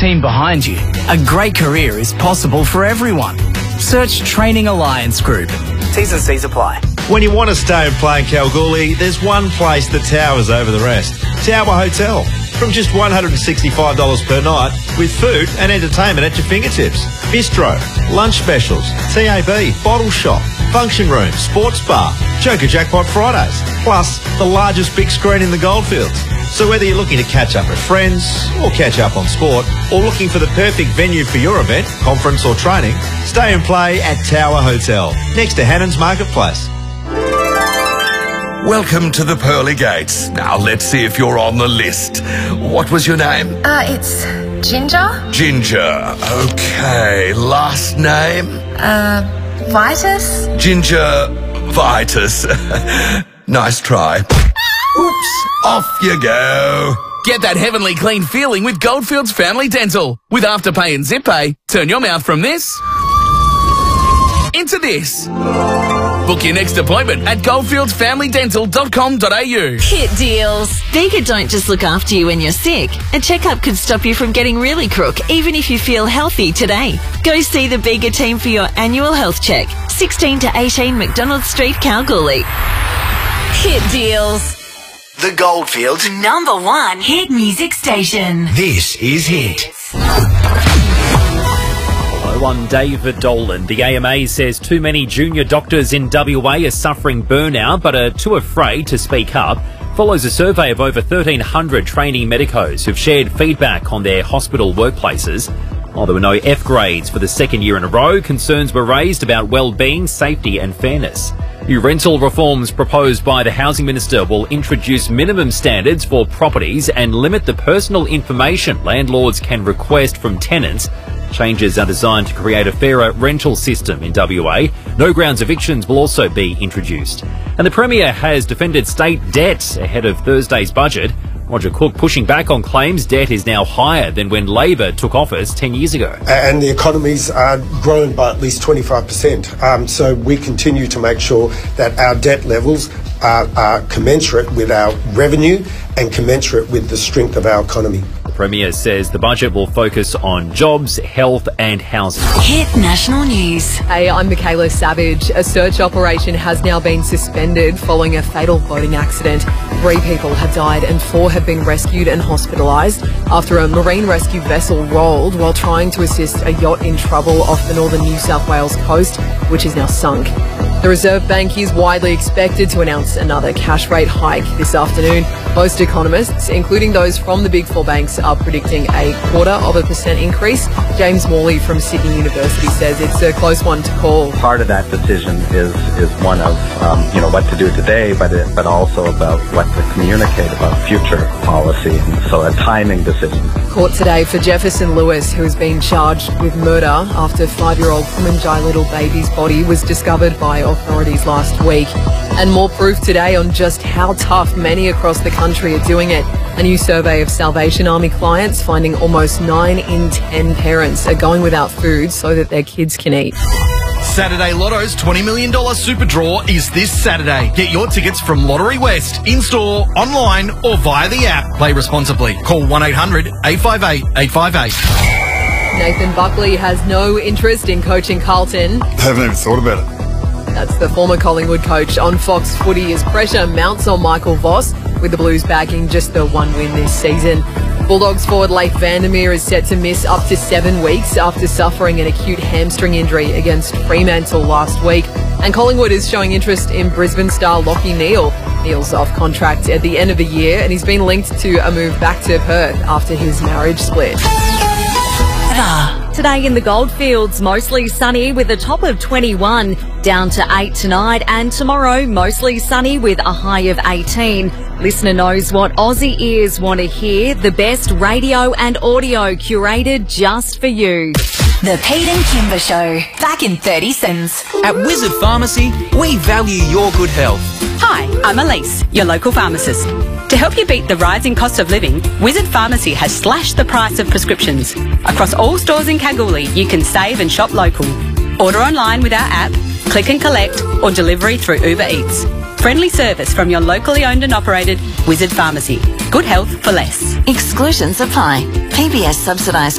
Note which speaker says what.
Speaker 1: team behind you, a great career is possible for everyone. Search Training Alliance Group. T's and C's apply.
Speaker 2: When you want to stay and play in Kalgoorlie, there's one place that towers over the rest. Tower Hotel. From just $165 per night, with food and entertainment at your fingertips. Bistro, lunch specials, TAB, bottle shop, function room, sports bar, Joker Jackpot Fridays, plus the largest big screen in the Goldfields. So whether you're looking to catch up with friends or catch up on sport, or looking for the perfect venue for your event, conference or training, stay and play at Tower Hotel, next to Hannon's Marketplace.
Speaker 3: Welcome to the Pearly Gates. Now let's see if you're on the list. What was your name?
Speaker 4: It's Ginger.
Speaker 3: Ginger. Okay. Last name?
Speaker 4: Vitus.
Speaker 3: Ginger Vitus. Nice try. Oops. Off you go.
Speaker 5: Get that heavenly clean feeling with Goldfields Family Dental. With Afterpay and ZipPay, turn your mouth from this into this. Book your next appointment at goldfieldsfamilydental.com.au.
Speaker 6: Hit deals. Bega don't just look after you when you're sick. A checkup could stop you from getting really crook, even if you feel healthy today. Go see the Bega team for your annual health check. 16 to 18 McDonald Street, Kalgoorlie. Hit deals.
Speaker 7: The Goldfields
Speaker 6: #1 hit music station.
Speaker 7: This is Hit.
Speaker 8: I'm David Dolan. The AMA says too many junior doctors in WA are suffering burnout but are too afraid to speak up. Follows a survey of over 1,300 trainee medicos who've shared feedback on their hospital workplaces. While there were no F grades for the second year in a row, concerns were raised about well-being, safety and fairness. New rental reforms proposed by the Housing Minister will introduce minimum standards for properties and limit the personal information landlords can request from tenants. Changes are designed to create a fairer rental system in WA. No grounds evictions will also be introduced. And the Premier has defended state debt ahead of Thursday's budget. Roger Cook pushing back on claims debt is now higher than when Labor took office 10 years ago.
Speaker 9: And the economy's grown by at least 25%. So we continue to make sure that our debt levels are commensurate with our revenue and commensurate with the strength of our economy.
Speaker 8: The Premier says the budget will focus on jobs, health and housing.
Speaker 6: Hit national news.
Speaker 10: Hey, I'm Michaela Savage. A search operation has now been suspended following a fatal boating accident. 3 people have died and 4 have been rescued and hospitalised after a marine rescue vessel rolled while trying to assist a yacht in trouble off the northern New South Wales coast, which is now sunk. The Reserve Bank is widely expected to announce another cash rate hike this afternoon. Most economists, including those from the Big Four banks, are predicting a 0.25% increase. James Morley from Sydney University says it's a close one to call.
Speaker 11: Part of that decision is one of what to do today, but also about what to communicate about future policy. And so a timing decision.
Speaker 10: Court today for Jefferson Lewis, who has been charged with murder after 5-year-old Kumanjai little baby's body was discovered by authorities last week. And more proof today on just how tough many across the country are doing it. A new survey of Salvation Army clients finding almost 9 in 10 parents are going without food so that their kids can eat.
Speaker 5: Saturday Lotto's $20 million Super Draw is this Saturday. Get your tickets from Lottery West, in-store, online or via the app. Play responsibly. Call 1-800-858-858.
Speaker 10: Nathan Buckley has no interest in coaching Carlton.
Speaker 12: I haven't even thought about it.
Speaker 10: That's the former Collingwood coach on Fox Footy as pressure mounts on Michael Voss, with the Blues bagging just the 1 win this season. Bulldogs forward Leif Vandermeer is set to miss up to 7 weeks after suffering an acute hamstring injury against Fremantle last week. And Collingwood is showing interest in Brisbane star Lachie Neale. Neale's off contract at the end of the year and he's been linked to a move back to Perth after his marriage split.
Speaker 6: Today in the Goldfields, mostly sunny with a top of 21, down to 8 tonight, and tomorrow mostly sunny with a high of 18. Listener knows what Aussie ears want to hear, the best radio and audio curated just for you.
Speaker 13: The Pete and Kimber Show, back in 30 cents.
Speaker 14: At Wizard Pharmacy, we value your good health.
Speaker 15: Hi, I'm Elise, your local pharmacist. To help you beat the rising cost of living, Wizard Pharmacy has slashed the price of prescriptions. Across all stores in Kalgoorlie, you can save and shop local. Order online with our app, click and collect, or delivery through Uber Eats. Friendly service from your locally owned and operated Wizard Pharmacy. Good health for less.
Speaker 6: Exclusions apply. PBS subsidised